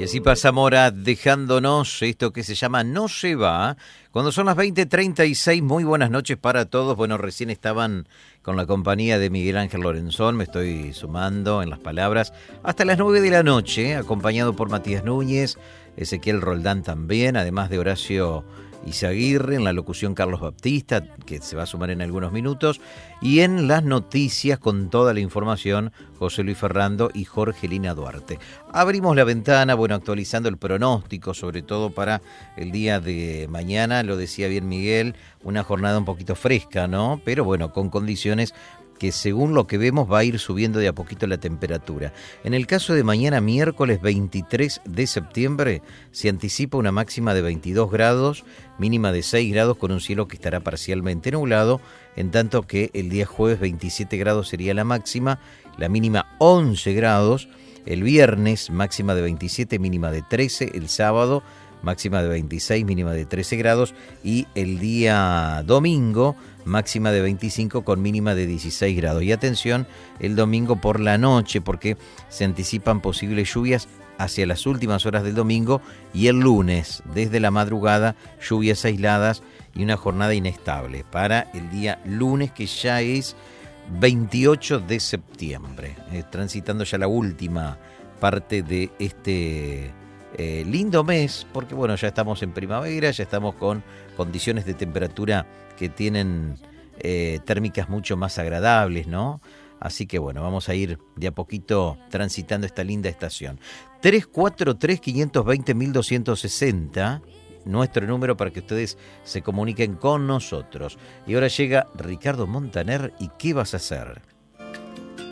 Y así pasa Mora dejándonos esto que se llama No se va. Cuando son las 20:36, muy buenas noches para todos. Bueno, recién estaban con la compañía de Miguel Ángel Lorenzón, me estoy sumando en las palabras, hasta las 9 de la noche, acompañado por Matías Núñez, Ezequiel Roldán también, además de Horacio Izaguirre, en la locución Carlos Baptista, que se va a sumar en algunos minutos, y en las noticias con toda la información, José Luis Ferrando y Jorgelina Duarte. Abrimos la ventana, bueno, actualizando el pronóstico, sobre todo para el día de mañana, lo decía bien Miguel, una jornada un poquito fresca, ¿no? Pero bueno, con condiciones que según lo que vemos va a ir subiendo de a poquito la temperatura. En el caso de mañana, miércoles 23 de septiembre, se anticipa una máxima de 22 grados, mínima de 6 grados con un cielo que estará parcialmente nublado, en tanto que el día jueves 27 grados sería la máxima, la mínima 11 grados, el viernes máxima de 27, mínima de 13, el sábado máxima de 26, mínima de 13 grados, y el día domingo máxima de 25 con mínima de 16 grados. Y atención, el domingo por la noche, porque se anticipan posibles lluvias hacia las últimas horas del domingo, y el lunes, desde la madrugada, lluvias aisladas y una jornada inestable para el día lunes, que ya es 28 de septiembre, transitando ya la última parte de este lindo mes, porque bueno, ya estamos en primavera, ya estamos con condiciones de temperatura que tienen térmicas mucho más agradables, ¿no? Así que bueno, vamos a ir de a poquito transitando esta linda estación. 343-520-1260, nuestro número para que ustedes se comuniquen con nosotros. Y ahora llega Ricardo Montaner y ¿Qué vas a hacer?